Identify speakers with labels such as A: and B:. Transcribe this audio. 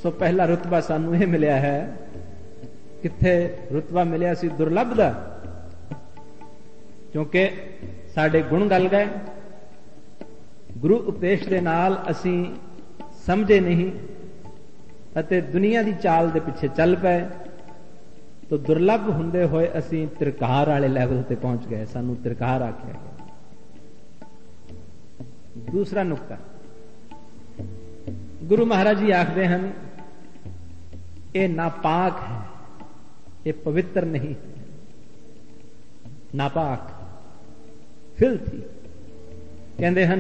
A: ਸੋ ਪਹਿਲਾ ਰੁਤਬਾ ਸਾਨੂੰ ਇਹ ਮਿਲਿਆ ਹੈ। ਕਿੱਥੇ ਰੁਤਬਾ ਮਿਲਿਆ ਸੀ? ਦੁਰਲੱਭ ਦਾ, ਕਿਉਂਕਿ ਸਾਡੇ ਗੁਣ ਗਲ ਗਏ। ਗੁਰੂ ਉਪਦੇਸ਼ ਦੇ ਨਾਲ ਅਸੀਂ ਸਮਝੇ ਨਹੀਂ ਅਤੇ ਦੁਨੀਆ ਦੀ ਚਾਲ ਦੇ ਪਿੱਛੇ ਚੱਲ ਪਏ, ਤਾਂ ਦੁਰਲੱਭ ਹੁੰਦੇ ਹੋਏ ਅਸੀਂ ਤਿਰਕਾਰ ਵਾਲੇ ਲੈਵਲ ਤੇ ਪਹੁੰਚ ਗਏ। ਸਾਨੂੰ ਤਿਰਕਾਰ ਆਖਿਆ ਗਿਆ। ਦੂਸਰਾ ਨੁਕਤਾ, ਗੁਰੂ ਮਹਾਰਾਜ ਜੀ ਆਖਦੇ ਹਨ, ਇਹ ਨਾਪਾਕ ਹੈ, ਇਹ ਪਵਿੱਤਰ ਨਹੀਂ। ਨਾਪਾਕ, ਫਿਲਥੀ ਕਹਿੰਦੇ ਹਨ।